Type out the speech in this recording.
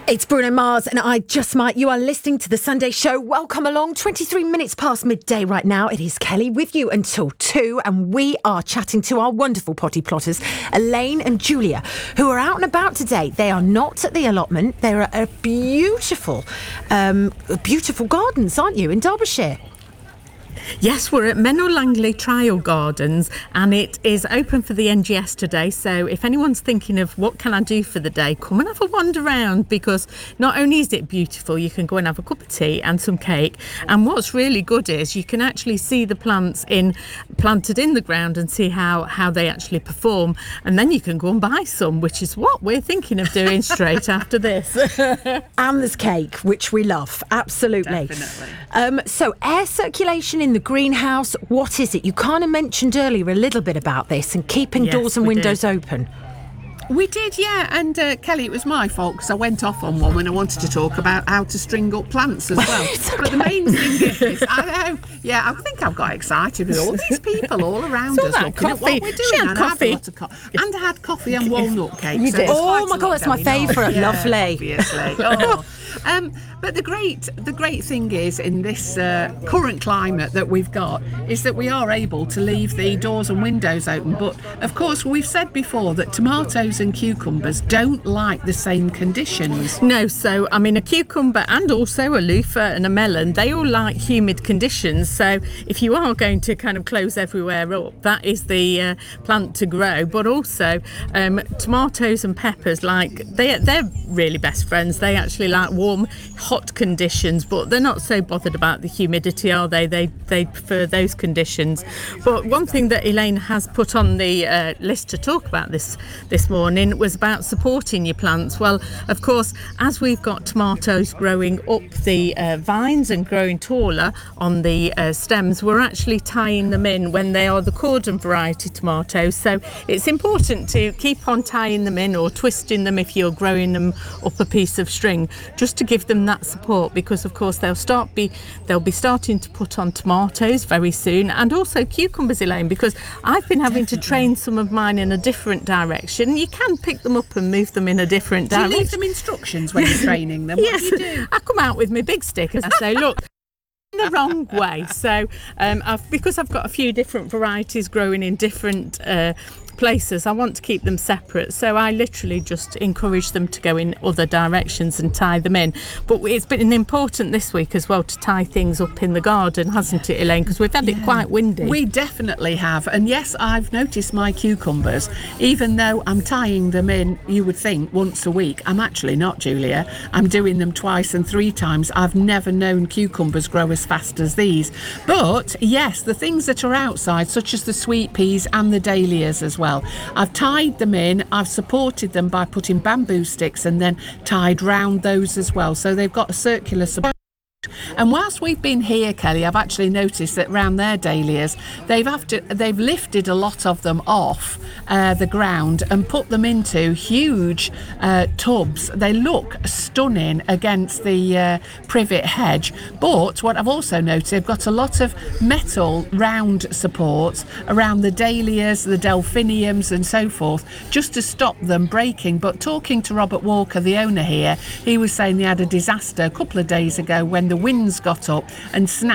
It's Bruno Mars and I Just Might. You are listening to The Sunday Show. Welcome along. 23 minutes past midday right now. It is Kelly with you until 2, and we are chatting to our wonderful potty plotters, Elaine and Julia, who are out and about today. They are not at the allotment. They're at a beautiful gardens, aren't you, in Derbyshire? Yes, we're at Menno Langley Trial Gardens, and it is open for the NGS today. So if anyone's thinking of what can I do for the day, come and have a wander around, because not only is it beautiful, you can go and have a cup of tea and some cake. And what's really good is you can actually see the plants planted in the ground and see how they actually perform. And then you can go and buy some, which is what we're thinking of doing straight after this. And there's cake, which we love. Absolutely. Definitely. So air circulation in the greenhouse, what is it? You kind of mentioned earlier a little bit about this and keeping doors and windows open. We did, yeah, and Kelly, it was my fault because I went off on one when I wanted to talk about how to string up plants as well. Okay. But the main thing is, I think I've got excited with all these people all around us looking at what we're doing. She had coffee. And I had coffee and walnut cake. You so did. Oh my God, lot that's my going on. favourite. Yeah, Lovely. Obviously. Oh. But the great thing is, in this current climate that we've got, is that we are able to leave the doors and windows open. But of course, we've said before that tomatoes and cucumbers don't like the same conditions. No, so I mean, a cucumber and also a loofah and a melon, they all like humid conditions. So if you are going to kind of close everywhere up, that is the plant to grow. But also tomatoes and peppers, like they're really best friends. They actually like warm, hot conditions, but they're not so bothered about the humidity, are they? They prefer those conditions. But one thing that Elaine has put on the list to talk about this morning was about supporting your plants. Well, of course, as we've got tomatoes growing up the vines and growing taller on the stems, we're actually tying them in when they are the cordon variety tomatoes. So it's important to keep on tying them in or twisting them if you're growing them up a piece of string, just to give them that support, because of course they'll be starting to put on tomatoes very soon, and also cucumbers, Elaine, because I've been having to train some of mine in a different direction. You can pick them up and move them in a different direction. Do you leave them instructions when you're training them? Yes, What do you do? I come out with my big stick and I say, look, in the wrong way. So because I've got a few different varieties growing in different places, I want to keep them separate, so I literally just encourage them to go in other directions and tie them in. But it's been important this week as well to tie things up in the garden, hasn't it, Elaine? Because we've had it quite windy. We definitely have, and yes, I've noticed my cucumbers, even though I'm tying them in, you would think, once a week. I'm actually not, Julia. I'm doing them twice and 3 times. I've never known cucumbers grow as fast as these. But yes, the things that are outside, such as the sweet peas and the dahlias as well, I've tied them in. I've supported them by putting bamboo sticks and then tied round those as well, so they've got a circular support. And whilst we've been here, Kelly, I've actually noticed that round their dahlias, they've lifted a lot of them off the ground and put them into huge tubs. They look stunning against the privet hedge. But what I've also noticed, they've got a lot of metal round supports around the dahlias, the delphiniums and so forth, just to stop them breaking. But talking to Robert Walker, the owner here, he was saying they had a disaster a couple of days ago when the winds got up and snapped